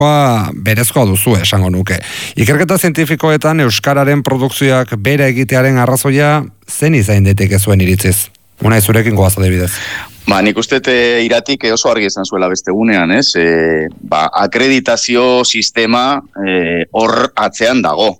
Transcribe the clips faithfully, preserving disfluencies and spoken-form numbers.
berezkoa duzu esango nuke. Ikerketa zientifikoetan euskararen produkzioak bere egitearen arrazoia zen izain daiteke zuen iritziz. Unai, zurekin goaz adibidez. Ba, nik uste iratik oso argi esan zuela beste gunean, ez? E, ba, akreditazio sistema e, hor atzean dago.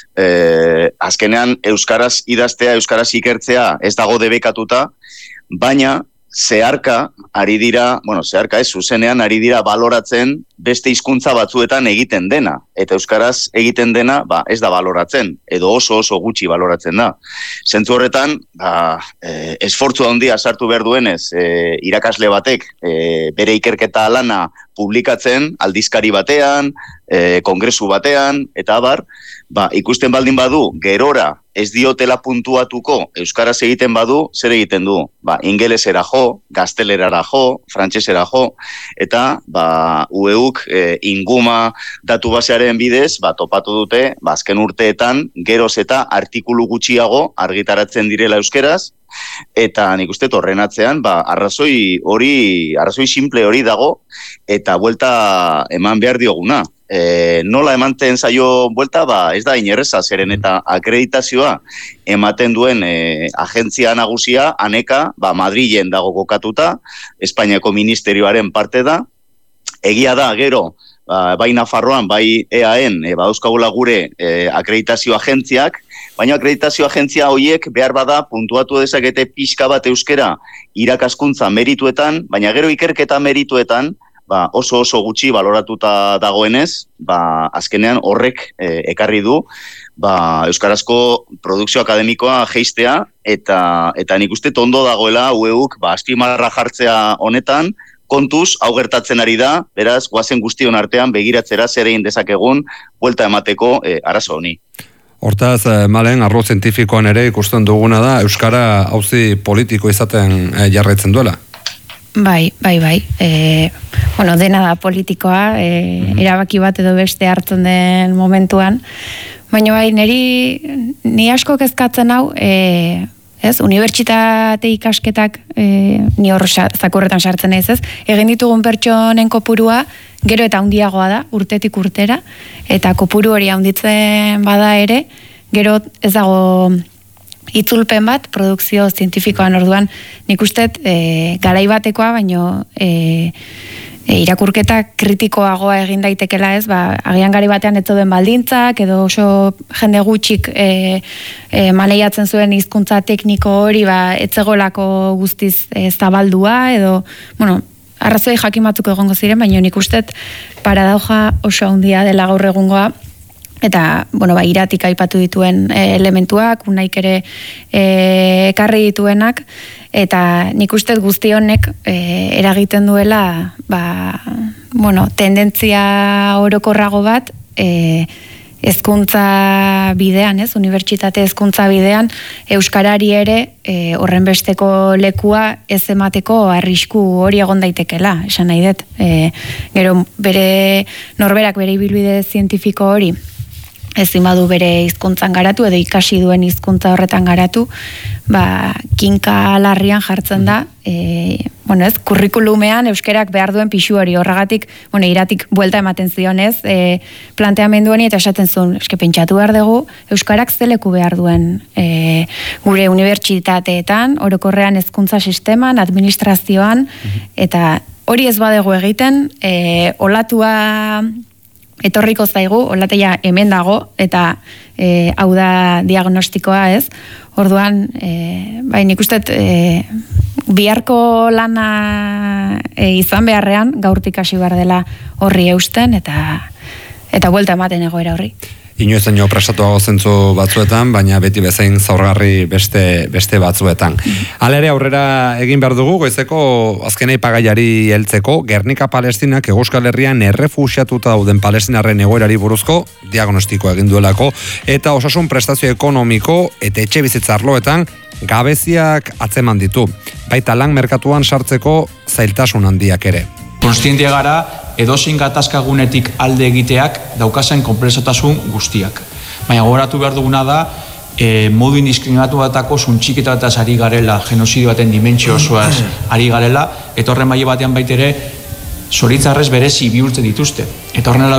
E, azkenean, euskaraz idaztea, euskaraz ikertzea ez dago debekatuta, baina zeharka ari dira, bueno, zeharka ez, zuzenean ari dira baloratzen beste hizkuntza batzuetan egiten dena. Eta euskaraz egiten dena, ba, ez da baloratzen, edo oso oso gutxi baloratzen da. Zentzu horretan, ba, e, esfortzu handia sartu behar duenez, e, irakasle batek e, bere ikerketa lana publikatzen, aldizkari batean, e, kongresu batean, eta abar, ba, ikusten baldin badu, gerora ez diotela puntuatuko euskaraz egiten badu, zer egiten du? Ba, ingelesera jo, gaztelerara jo, frantsesera jo, eta ba, U E Uk e, inguma datu basearen bidez, ba, topatu dute, ba, azken urteetan, geroz eta artikulu gutxiago argitaratzen direla euskeraz, eta nik uste horren atzean, ba, arrazoi hori, arrazoi simple hori dago, eta buelta eman behar dioguna. E, nola emanten zaio buelta, ba, ez da inerreza, zeren eta akreditazioa ematen duen e, agentzia nagusia, aneka, ba, Madrilen dago kokatuta, Espainiako ministerioaren parte da, egia da, gero, ba, bai Nafarroan, bai E A N, e, badauzkagula gure e, akreditazio agentziak, baina akreditazio agentzia horiek behar bada puntuatu dezakete pixka bat euskera irakaskuntza merituetan, baina gero ikerketa merituetan, ba, oso oso gutxi baloratuta dagoenez, ba, azkenean horrek e, ekarri du ba, euskarazko produkzio akademikoa jeistea, eta, eta nik uste tondo dagoela U E Uk ba, azpimarra jartzea honetan, kontuz, hau gertatzen ari da, beraz, guazen guztion artean begiratzera zer egin dezakegun, buelta emateko e, arazo honi. Hortaz, Malen, arlo zientifikoan ere ikusten duguna da, euskara auzi politiko izaten e, jarraitzen duela. Bai, bai, bai. E, bueno, dena da politikoa, e, mm-hmm. erabaki bat edo beste hartzen den momentuan. Baina bai, niri, ni asko kezkatzen hau, e, ez, unibertsitate ikasketak, e, ni hor zakurretan sartzen ez, ez, egin ditugun pertsonen kopurua, gero eta handiagoa da, urtetik urtera, eta kopuru hori handitzen bada ere, gero ez dago itzulpen bat, produkzio zientifikoan orduan, nik uste e, garai batekoa, baino e, e, irakurketa kritikoagoa egin daitekela ez, ba, agian gari batean ez zoden baldintzak, edo oso jende gutxik e, e, maneiatzen zuen hizkuntza tekniko hori, ba, etzegolako guztiz e, zabaldua, edo, bueno, arrazoi jakin batzuk egongo ziren, baina nik uste paradauja oso handia dela gaur egungoa, eta, bueno, ba, iratik aipatu dituen e, elementuak, unaik ere e, ekarri dituenak, eta nik uste guzti honek e, eragiten duela, ba, bueno, tendentzia orokorrago bat, e, hezkuntza bidean, ez, unibertsitate hezkuntza bidean, euskarari ere e, horren besteko lekua ez emateko arrisku hori egon daitekela, esan nahi dut. E, gero, bere, norberak bere ibilbide zientifiko hori, ezin badu bere hizkuntzan garatu edo ikasi duen hizkuntza horretan garatu, ba, kinka larrian jartzen da, e, bueno ez, kurrikulumean euskerak behar duen pixu hori, horregatik, bueno, iratik buelta ematen zionez, e, planteamendueni eta esaten zuen, eske pentsatu behar dugu, euskarak zeleku behar duen e, gure unibertsitateetan, orokorrean hezkuntza sisteman, administrazioan, eta hori ez badegu egiten, e, olatua etorriko zaigu, olateia hemen dago, eta e, hau da diagnostikoa ez. Orduan, e, bai, nik uste e, biharko lana e, izan beharrean, gaurtik hasi behar dela horri eusten, eta eta buelta ematen egoera horri. Inoiz eno prestatuago zentzu batzuetan, baina beti bezain zaurgarri beste, beste batzuetan. Hala ere aurrera egin behar dugu, goizeko azkenei pagaiari heltzeko, Gernika Palestinak Hego Euskal Herrian errefuxiatuta dauden palestinarren egoerari buruzko diagnostiko egin duelako, eta osasun prestazio ekonomiko eta etxe bizitza arloetan gabeziak atzeman ditu. Baita lan merkatuan sartzeko zailtasun handiak ere. Konstientia gara, edozein gatazkagunetik alde egiteak daukazen konplexotasun guztiak. Baina gogoratu behar duguna da, e, modu indiskriminatu batako zuntxiketa bataz ari garela, genozidio baten dimentsio osoaz ari garela, eta horren maila batean baitere, zoritzarrez berezi bihurtzen dituzte. Eta horren